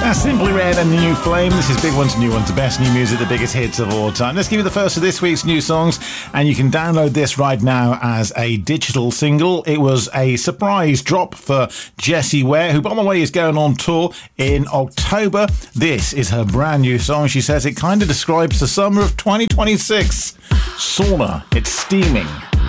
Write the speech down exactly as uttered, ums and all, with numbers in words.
Simply Red and New Flame. This is Big Ones, New Ones, the best new music, the biggest hits of all time. Let's give you the first of this week's new songs, and you can download this right now as a digital single. It was a surprise drop for Jessie Ware, who, by the way, is going on tour in October. This is her brand new song. She says it kind of describes the summer of twenty twenty-six. Sauna. It's steaming.